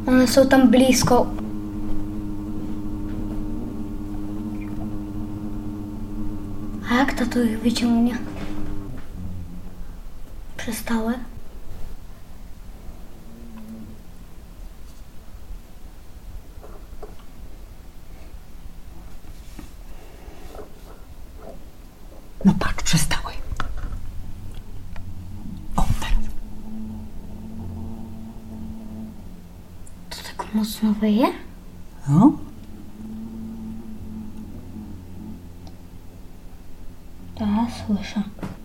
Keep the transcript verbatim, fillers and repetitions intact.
One są tam blisko. A jak tato ich wyciągnie? Przestały? No patrz, przestały. O, teraz. To tak mocno wyje? No. Tak, słyszę.